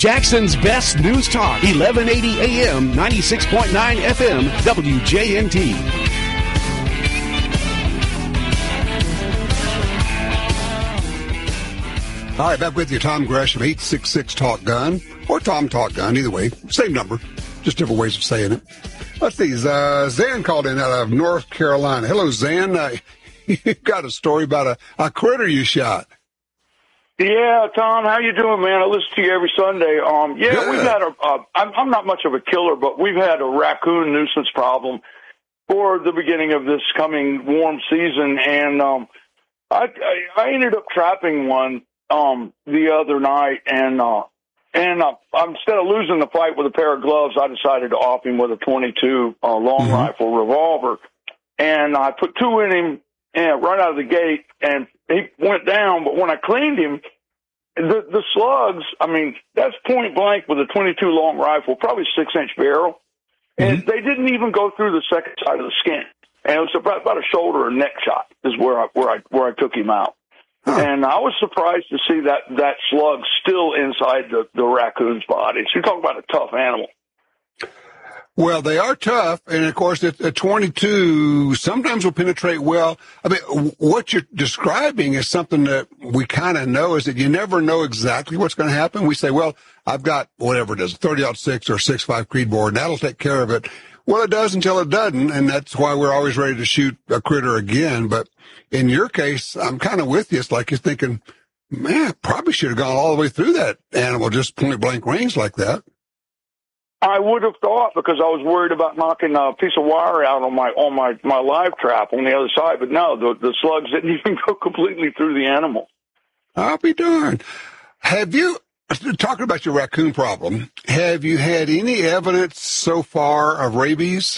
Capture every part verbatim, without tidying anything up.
Jackson's best news talk, eleven eighty A M, ninety-six point nine F M, W J N T. All right, back with you, Tom Gresham, eight six six talk gun, or Tom Talk Gun, either way, same number, just different ways of saying it. Let's see, uh, Zan called in out of North Carolina. Hello, Zan. Uh, you got a story about a, a critter you shot. Yeah, Tom, how you doing, man? I listen to you every Sunday. Um, yeah, Good. we've had a, uh, I'm, I'm not much of a killer, but we've had a raccoon nuisance problem for the beginning of this coming warm season, and um, I, I, I ended up trapping one um, the other night, and uh, and uh, instead of losing the fight with a pair of gloves, I decided to off him with a twenty-two uh, long Mm-hmm. rifle revolver, and I put two in him and right out of the gate, and he went down. But when I cleaned him, the the slugs, I mean, that's point blank with a twenty-two long rifle, probably six inch barrel, and Mm-hmm. they didn't even go through the second side of the skin. And it was about, about a shoulder or neck shot is where I where I where I took him out. Huh. And I was surprised to see that that slug still inside the, the raccoon's body. So you talk about a tough animal. Well, they are tough, and of course, at, at twenty-two, sometimes will penetrate well. I mean, w- what you're describing is something that we kind of know, is that you never know exactly what's going to happen. We say, well, I've got whatever it is, thirty aught six or six five Creedmoor, and that'll take care of it. Well, it does until it doesn't, and that's why we're always ready to shoot a critter again. But in your case, I'm kind of with you. It's like you're thinking, man, probably should have gone all the way through that animal, just point blank range like that. I would have thought, because I was worried about knocking a piece of wire out on my on my, my live trap on the other side. But no, the, the slugs didn't even go completely through the animal. I'll be darned. Have you, talking about your raccoon problem, have you had any evidence so far of rabies?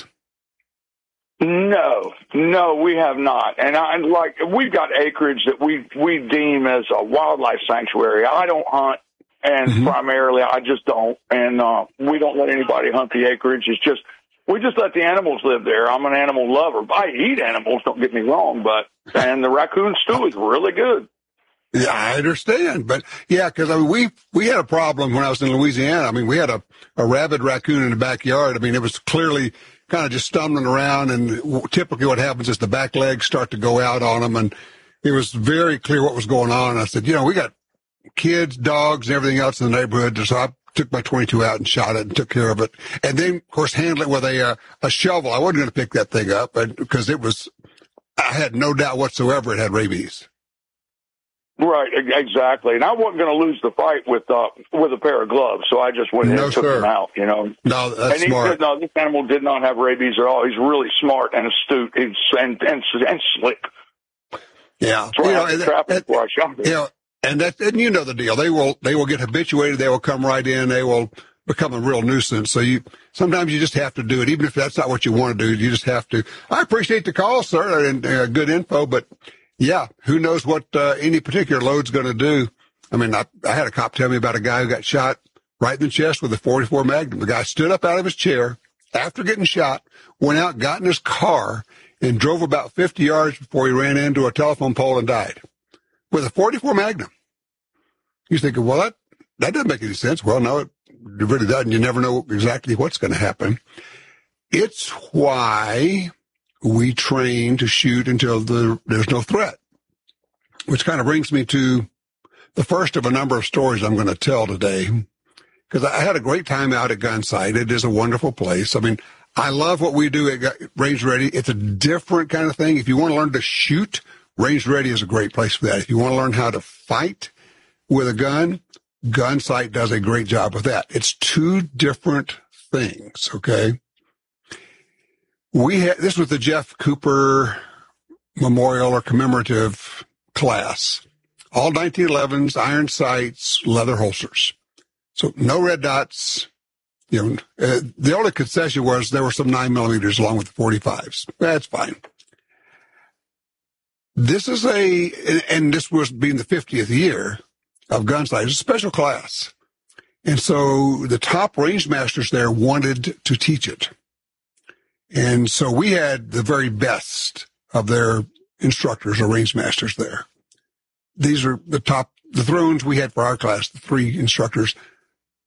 No, no, we have not. And I like we've got acreage that we we deem as a wildlife sanctuary. I don't hunt, and Mm-hmm. primarily I just don't. And uh, we don't let anybody hunt the acreage. It's just we just let the animals live there. I'm an animal lover. I eat animals. Don't get me wrong, but and the raccoon stew is really good. Yeah, I understand. But yeah, because I mean, we we had a problem when I was in Louisiana. I mean, we had a, a rabid raccoon in the backyard. I mean, it was clearly kind of just stumbling around, and typically what happens is the back legs start to go out on them, and it was very clear what was going on. And I said, you know, we got kids, dogs, and everything else in the neighborhood, so I took my twenty-two out and shot it and took care of it, and then of course handled it with a uh, a shovel. I wasn't going to pick that thing up, but because it was, I had no doubt whatsoever it had rabies. Right, e- exactly. And I wasn't going to lose the fight with uh, with a pair of gloves, so I just went in No, and took sir. him out, you know. No, that's and he smart. said, no, this animal did not have rabies at all. He's really smart and astute He's, and, and and slick. Yeah, So I you know, had to and trap him that- before I shot him. you know, and that, and you know the deal. They will, they will get habituated. They will come right in. They will become a real nuisance. So you, sometimes you just have to do it, even if that's not what you want to do. You just have to. I appreciate the call, sir, and uh, good info, but yeah, who knows what uh, any particular load's going to do. I mean, I, I had a cop tell me about a guy who got shot right in the chest with a forty-four Magnum. The guy stood up out of his chair after getting shot, went out, got in his car, and drove about fifty yards before he ran into a telephone pole and died with a forty-four Magnum. You're thinking, well, that, that doesn't make any sense. Well, no, it really doesn't. You never know exactly what's going to happen. It's why we train to shoot until the, there's no threat, which kind of brings me to the first of a number of stories I'm going to tell today, because I had a great time out at Gunsight. It is a wonderful place. I mean, I love what we do at Range Ready. It's a different kind of thing. If you want to learn to shoot, Range Ready is a great place for that. If you want to learn how to fight with a gun, Gunsight does a great job with that. It's two different things, okay? We had, this was the Jeff Cooper Memorial or commemorative class. All nineteen elevens, iron sights, leather holsters. So no red dots. You know, uh, the only concession was there were some nine millimeters along with the forty-fives. That's fine. This is a, and this was being the fiftieth year of Gunsight. It's a special class. And so the top range masters there wanted to teach it. And so we had the very best of their instructors or range masters there. These are the top, the thrones we had for our class, the three instructors.